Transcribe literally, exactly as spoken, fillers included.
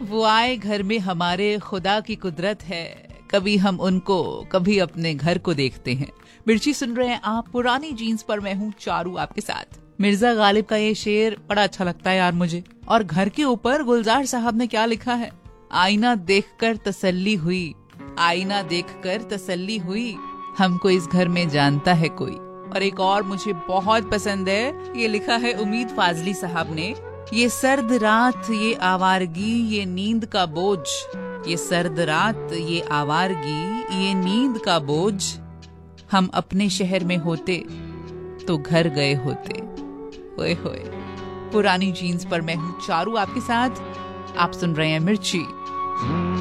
वो आए घर में हमारे, खुदा की कुदरत है, कभी हम उनको कभी अपने घर को देखते हैं। मिर्ची सुन रहे हैं आप, पुरानी जीन्स पर मैं हूँ चारू आपके साथ। मिर्जा गालिब का ये शेर बड़ा अच्छा लगता है यार मुझे। और घर के ऊपर गुलजार साहब ने क्या लिखा है, आईना देखकर तसल्ली हुई, आईना देखकर तसल्ली हुई, हमको इस घर में जानता है कोई। और एक और मुझे बहुत पसंद है, ये लिखा है उम्मीद फाजली साहब ने, ये सर्द रात ये आवारगी ये नींद का बोझ, ये सर्द रात ये आवारगी ये नींद का बोझ, हम अपने शहर में होते तो घर गए होते। ओए होए। पुरानी जीन्स पर मैं हूँ चारू आपके साथ, आप सुन रहे हैं मिर्ची।